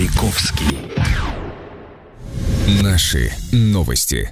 Маяковский. Наши новости.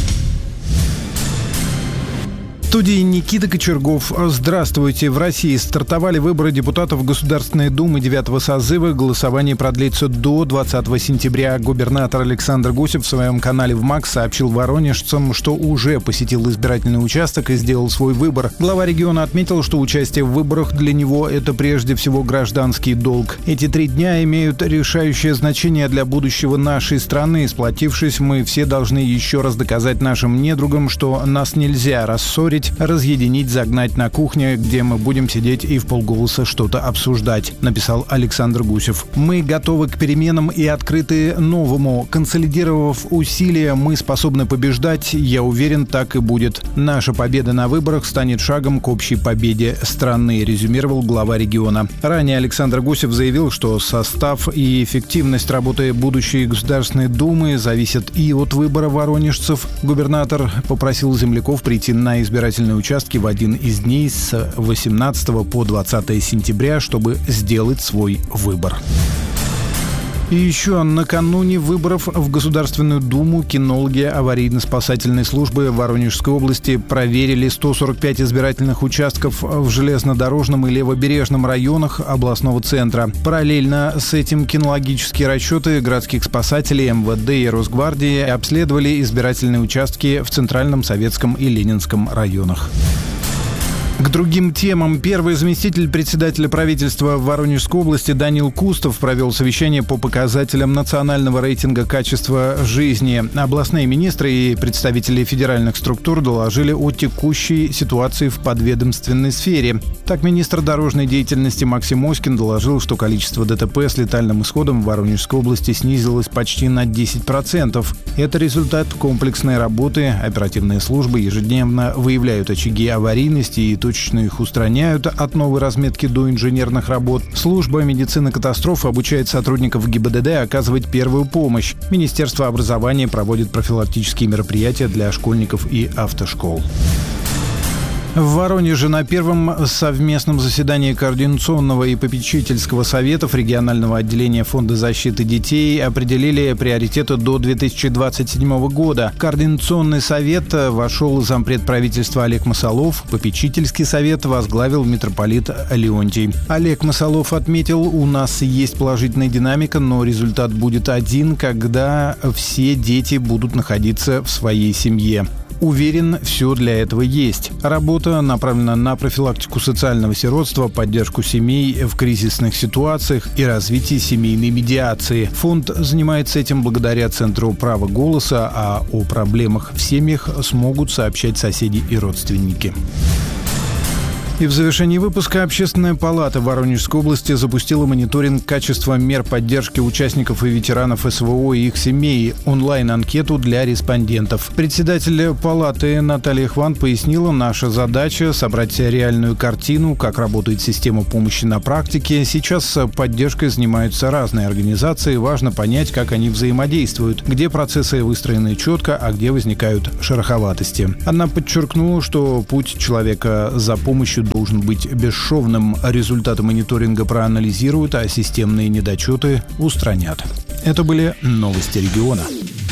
В студии Никита Кочергов. Здравствуйте. В России стартовали выборы депутатов Государственной Думы 9-го созыва. Голосование продлится до 20 сентября. Губернатор Александр Гусев в своем канале ВМАКС сообщил воронежцам, что уже посетил избирательный участок и сделал свой выбор. Глава региона отметил, что участие в выборах для него – это прежде всего гражданский долг. Эти 3 дня имеют решающее значение для будущего нашей страны. Сплотившись, мы все должны еще раз доказать нашим недругам, что нас нельзя рассорить, разъединить, загнать на кухне, где мы будем сидеть и вполголоса что-то обсуждать, написал Александр Гусев. Мы готовы к переменам и открыты новому. Консолидировав усилия, мы способны побеждать. Я уверен, так и будет. Наша победа на выборах станет шагом к общей победе страны, резюмировал глава региона. Ранее Александр Гусев заявил, что состав и эффективность работы будущей Государственной Думы зависят и от выбора воронежцев. Губернатор попросил земляков прийти на избирательные участки в один из дней с 18 по 20 сентября, чтобы сделать свой выбор. И еще накануне выборов в Государственную Думу кинологи аварийно-спасательной службы Воронежской области проверили 145 избирательных участков в железнодорожном и левобережном районах областного центра. Параллельно с этим кинологические расчеты городских спасателей, МВД и Росгвардии обследовали избирательные участки в Центральном, Советском и Ленинском районах. К другим темам. Первый заместитель председателя правительства в Воронежской области Данил Кустов провел совещание по показателям национального рейтинга качества жизни. Областные министры и представители федеральных структур доложили о текущей ситуации в подведомственной сфере. Так, министр дорожной деятельности Максим Оськин доложил, что количество ДТП с летальным исходом в Воронежской области снизилось почти на 10%. Это результат комплексной работы. Оперативные службы ежедневно выявляют очаги аварийности и точечно их устраняют, от новой разметки до инженерных работ. Служба медицины катастроф обучает сотрудников ГИБДД оказывать первую помощь. Министерство образования проводит профилактические мероприятия для школьников и автошкол. В Воронеже на первом совместном заседании Координационного и попечительского советов регионального отделения Фонда защиты детей определили приоритеты до 2027 года. В Координационный совет вошел зампред правительства Олег Масолов, попечительский совет возглавил митрополит Леонтий. Олег Масолов отметил, у нас есть положительная динамика, но результат будет один, когда все дети будут находиться в своей семье. Уверен, все для этого есть. Работа направлена на профилактику социального сиротства, поддержку семей в кризисных ситуациях и развитие семейной медиации. Фонд занимается этим благодаря Центру права голоса, а о проблемах в семьях смогут сообщать соседи и родственники. И в завершении выпуска Общественная палата Воронежской области запустила мониторинг качества мер поддержки участников и ветеранов СВО и их семей, онлайн-анкету для респондентов. Председатель палаты Наталья Хван пояснила, наша задача – собрать реальную картину, как работает система помощи на практике. Сейчас поддержкой занимаются разные организации, важно понять, как они взаимодействуют, где процессы выстроены четко, а где возникают шероховатости. Она подчеркнула, что путь человека за помощью должен быть бесшовным. Результаты мониторинга проанализируют, а системные недочеты устранят. Это были новости региона.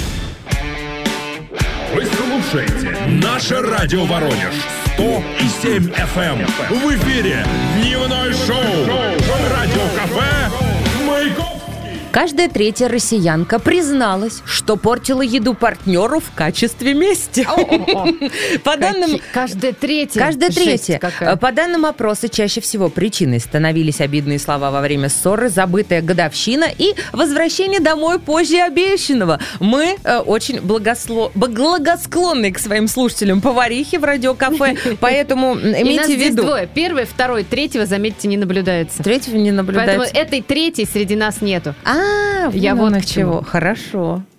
Вы слушаете «Наше радио Воронеж» 100,7 FM. В эфире дневное шоу «Радио-кафе Маяковский». Каждая третья россиянка призналась, что портила еду партнеру в качестве мести. По данным... Каждая третья. По данным опроса, чаще всего причиной становились обидные слова во время ссоры, забытая годовщина и возвращение домой позже обещанного. Мы очень благосклонны к своим слушателям поварихи в радиокафе, поэтому имейте в виду. Двое. Первый, второй, третьего, заметьте, не наблюдается. Третьего не наблюдается. Поэтому этой третьей среди нас нету. Я вот к чему. Хорошо.